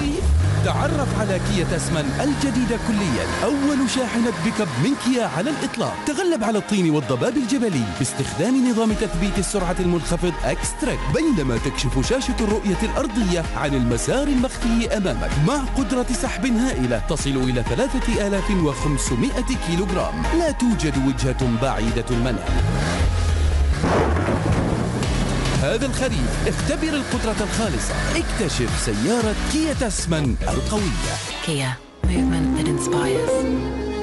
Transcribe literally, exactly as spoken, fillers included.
الخريف؟ تعرف على كيا تاسمان الجديدة كليا، أول شاحنة بيك اب من كيا على الإطلاق. تغلب على الطين والضباب الجبلي باستخدام نظام تثبيت السرعة المنخفض اكستراك، بينما تكشف شاشة الرؤية الأرضية عن المسار المخفي أمامك مع قدرة سحب هائلة تصل إلى ثلاثة آلاف وخمسمائة كيلوغرام. لا توجد وجهة بعيدة المنام. هذا الخريف اختبر القدرة الخالصة، اكتشف سيارة كيا تاسمان القوية. Kia, movement that inspires.